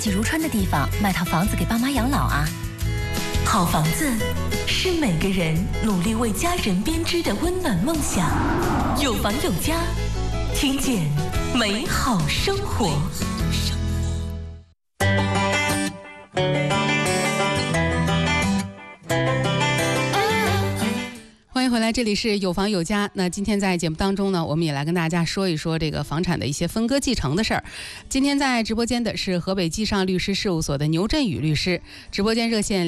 季如春的地方买套房子给爸妈养老啊。好房子是每个人努力为家人编织的温暖梦想。有房有家，听见美好生活。 欢迎回来，这里是有房有家。那今天在节目当中呢，我们也来跟大家说一说这个房产的一些分割继承的事儿。今天在直播间的是河北基上律师事务所的牛振宇律师，直播间热线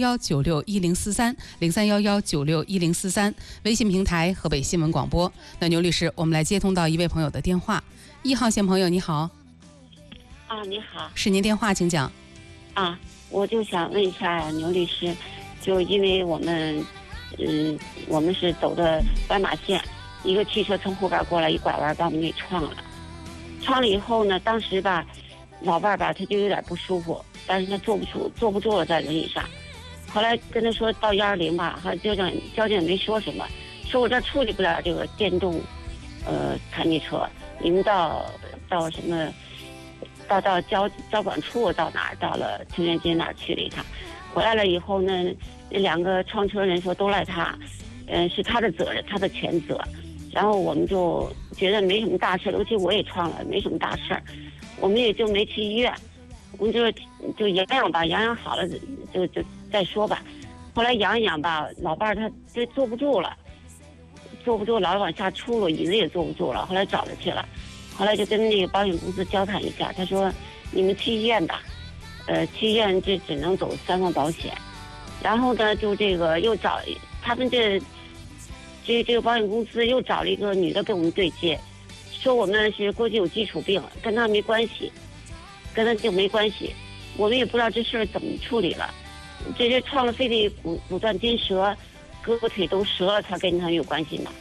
0311961043，0311961043，微信平台河北新闻广播。那牛律师，我们来接通到一位朋友的电话。1号线朋友你好。 你好， 是您电话，请讲。 我就想问一下牛律师，就因为我们是走的斑马线，一个汽车从后边过来，一拐弯把我们给撞了。撞了以后呢，当时吧，老伴儿吧他就有点不舒服，但是他坐不住了，在轮椅上。后来跟他说到120吧，和交警也没说什么，说我这处理不了这个电动残疾车，你们到什么到交管处，到哪儿，到了清源街那儿去了一趟。回来了以后呢，那2个撞车人说都赖他，是他的责任，他的全责。然后我们就觉得没什么大事，尤其我也撞了，没什么大事儿，我们也就没去医院，我们就养养吧，养养好了就再说吧。后来养一养吧，老伴儿他就坐不住了，老往下出了，椅子也坐不住了，后来找他去了，后来就跟那个保险公司交谈一下，他说你们去医院吧。去医院这只能走3方保险，然后呢，就这个又找他们这个保险公司又找了一个女的跟我们对接，说我们是过去有基础病，跟他没关系，跟他就没关系，我们也不知道这事儿怎么处理了，这就撞了非得骨断筋折，胳膊腿都折了才跟他有关系呢。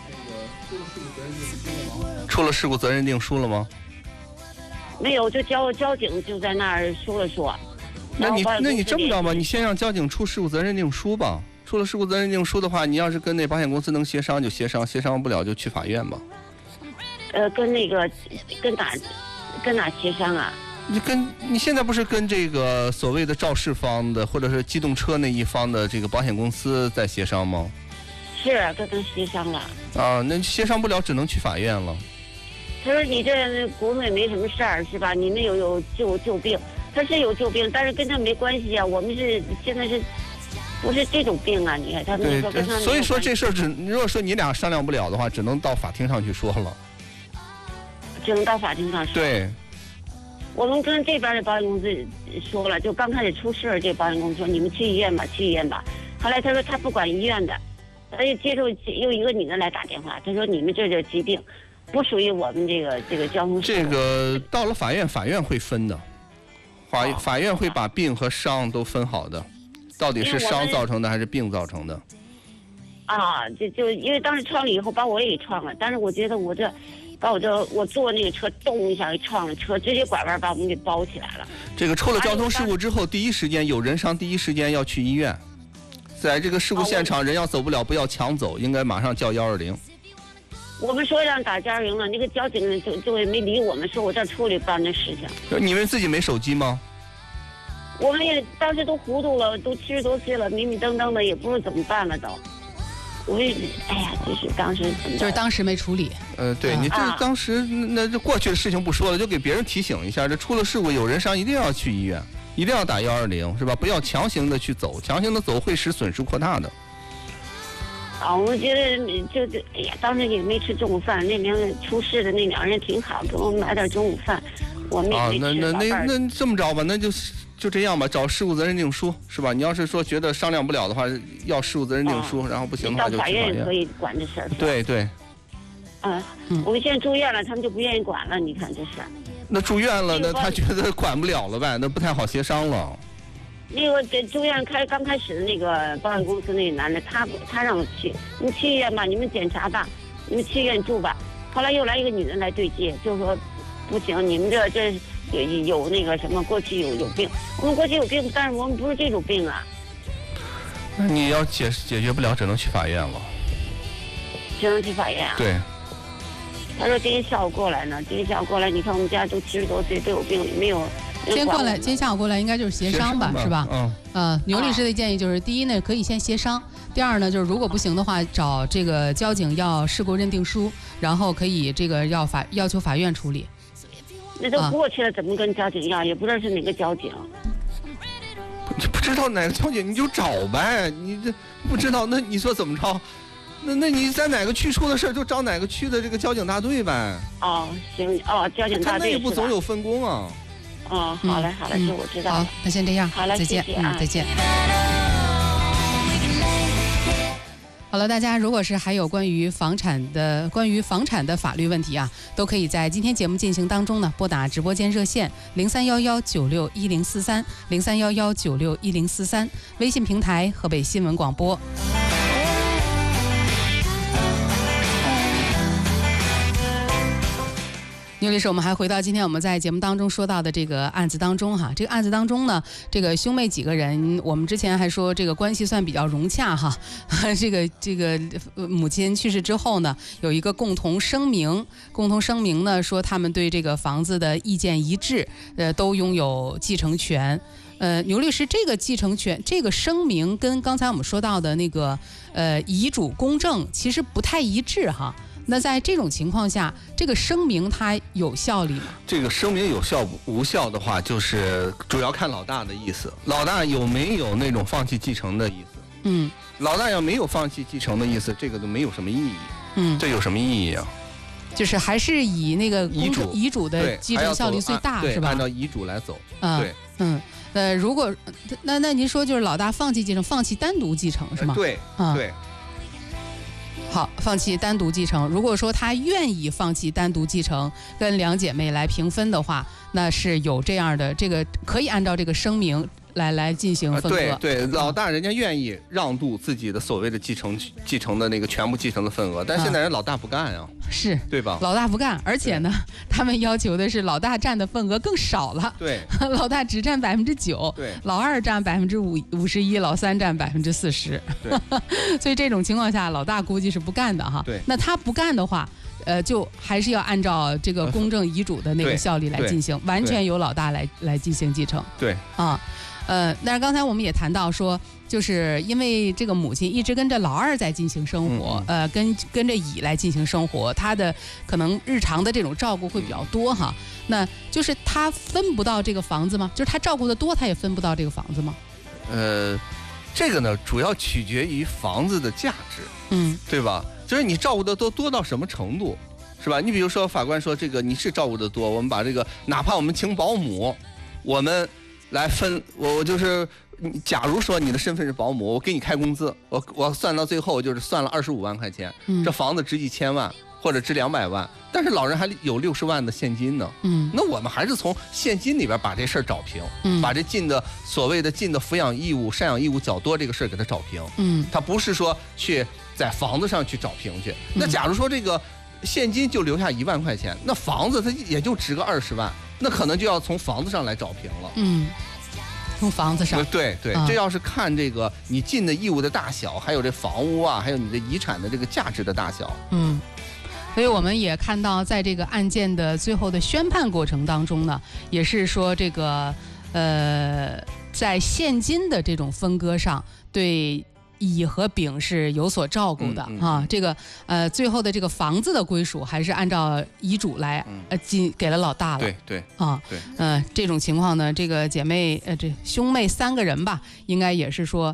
出了事故责任定书了吗？ 没有，就交警就在那儿说了说。 那你这么着吧，你先让交警出事故责任定书吧。出了事故责任定书的话，你要是跟那保险公司能协商就协商，协商不了就去法院吧。 跟哪协商啊？ 你现在不是跟这个所谓的肇事方的或者是机动车那一方的这个保险公司在协商吗？ 是跟他协商了。 那协商不了只能去法院了。 他说你这骨头也没什么事儿是吧？你们有旧病，他是有旧病，但是跟他没关系啊。我们现在是不是这种病啊？你看他们说跟他， 所以说这事儿如果说你俩商量不了的话，只能到法庭上去说了。 只能到法庭上说。对。我们跟这边的保险公司说了，就刚开始出事儿，这保险公司说你们去医院吧。后来他说他不管医院的，他就接受又一个女的来打电话，他说你们这疾病。不属于我们这个交通。 这个到了法院会分的，法院会把病和伤都分好的，到底是伤造成的还是病造成的。 就因为当时撞了以后把我也给撞了，但是我觉得我坐那个车咚一下给撞了车，直接拐弯把我们给包起来了。 这个出了交通事故之后，第一时间有人伤，第一时间要去医院，在这个事故现场人要走不了不要抢走，应该马上叫120。 我们说让打120了，那个交警就没理我们，说我这处理不了那事情。 你们自己没手机吗？ 我们也当时都糊涂了，都70多岁了，迷迷瞪瞪的，也不知道怎么办了都。我也就是当时没处理。 对你这当时那这过去的事情不说了，就给别人提醒一下，这出了事故有人伤一定要去医院，一定要打120，是吧？不要强行的去走，强行的走会使损失扩大的。 我觉得当时也没吃中午饭，那边出事的那2人挺好，给我们买点中午饭，我们也没吃。 那这么着吧，那就这样吧，找事故责任定书是吧？你要是说觉得商量不了的话，要事故责任定书，然后不行的话就去法院。 到法院可以管这事儿。 对。 我们现在住院了，他们就不愿意管了，你看这事儿。 那住院了，那他觉得管不了了呗，那不太好协商了。 那个住院刚开始的那个保险公司那个男的，他让我去，你们去医院吧，你们检查吧，你们去医院住吧。后来又来一个女人来对接，就说不行，你们这有那个什么过去有病，我们过去有病，但是我们不是这种病啊。 那你要解决不了，只能去法院了。 只能去法院啊？ 对。他说今天下午过来呢，今天下午过来，你看我们家都70多岁，都有病，没今天下午过来应该就是协商吧，是吧？牛律师的建议就是，第一呢，可以先协商；第二呢，就是如果不行的话，找这个交警要事故认定书，然后可以这个要求法院处理。 那都过去了，怎么跟交警要？也不知道是哪个交警。 不知道哪个交警你就找呗，你这不知道，那你说怎么着？那你在哪个区出的事就找哪个区的这个交警大队呗。 哦，行，哦，交警大队。他内部总有分工啊。 哦，好嘞，好嘞，这我知道了。 好，那先这样， 好了， 再见， 谢谢啊， 再见。好了，大家如果是还有关于房产的法律问题啊，都可以在今天节目进行当中呢拨打直播间热线0311961043 0311961043，微信平台河北新闻广播。牛律师，我们还回到今天我们在节目当中说到的这个案子当中哈。这个案子当中呢，这个兄妹几个人，我们之前还说这个关系算比较融洽哈。这个母亲去世之后呢，有一个共同声明呢说他们对这个房子的意见一致，都拥有继承权。牛律师，这个继承权这个声明跟刚才我们说到的那个遗嘱公证其实不太一致哈。那在这种情况下，这个声明它有效力吗？ 这个声明有效无效的话，就是主要看老大的意思。老大有没有那种放弃继承的意思？老大要没有放弃继承的意思，这个都没有什么意义。这有什么意义啊？ 就是还是以那个遗嘱的继承效力最大，是吧？ 按照遗嘱来走。 对，如果那您说就是老大放弃继承，放弃单独继承是吗？ 对。 好，放弃单独继承。如果说他愿意放弃单独继承，跟两姐妹来平分的话，那是有这样的，这个可以按照这个声明来进行分割。 对，老大人家愿意让渡自己的所谓的继承的那个全部继承的份额，但现在人老大不干啊， 是对吧？ 老大不干，而且呢，他们要求的是老大占的份额更少了。 对， 老大只占9%， 对， 老二占51%，老三占40%。 对， 所以这种情况下，老大估计是不干的哈。 对， 那他不干的话。就还是要按照这个公证遗嘱的那个效力来进行，完全由老大来进行继承。 对啊，但是刚才我们也谈到说，就是因为这个母亲一直跟着老二在进行生活，跟着乙来进行生活，他的可能日常的这种照顾会比较多哈。那就是他分不到这个房子吗？就是他照顾的多，他也分不到这个房子吗？ 这个呢，主要取决于房子的价值，对吧？就是你照顾的多到什么程度，是吧？你比如说法官说这个你是照顾的多，我们把这个哪怕我们请保姆，我们来分，我就是假如说你的身份是保姆，我给你开工资，我算到最后就是算了25万块钱，这房子值1000万或者值200万，但是老人还有60万的现金呢，那我们还是从现金里边把这事儿找平，把这所谓的尽的抚养义务、赡养义务较多这个事儿给它找平，他不是说去在房子上去找平去。那假如说这个现金就留下1万块钱，那房子它也就值个20万，那可能就要从房子上来找平了。 从房子上， 对，这要是看这个你尽的义务的大小，还有这房屋啊，还有你的遗产的这个价值的大小。 所以我们也看到，在这个案件的最后的宣判过程当中呢，也是说这个在现金的这种分割上，对乙和丙是有所照顾的啊。这个最后的这个房子的归属还是按照遗嘱来给了老大了。 对啊，这种情况呢，这个姐妹这兄妹3个人吧，应该也是说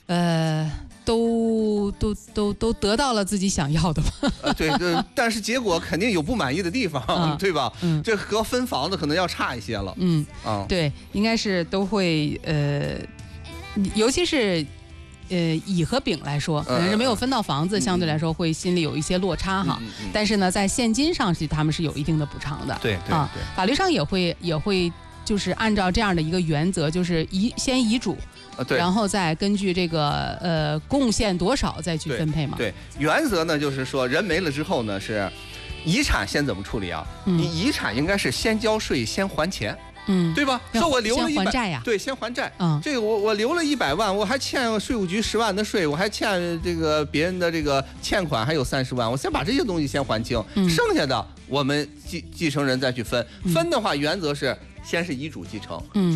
都得到了自己想要的吧？ 对，但是结果肯定有不满意的地方，对吧？这和分房子可能要差一些了。 对，应该是都会尤其是乙和丙来说，可能是没有分到房子，相对来说会心里有一些落差哈。但是呢，在现金上他们是有一定的补偿的。 对， 法律上也会就是按照这样的一个原则，就是先遗嘱。然后再根据这个贡献多少再去分配嘛。 对，原则呢就是说人没了之后呢是遗产先怎么处理啊？你遗产应该是先交税先还钱，对吧？说我留了先还债呀， 对，先还债。这个我留了100万，我还欠税务局10万的税，我还欠这个别人的这个欠款还有30万，我先把这些东西先还清，剩下的我们继承人再去分。分的话原则是先是遗嘱继承，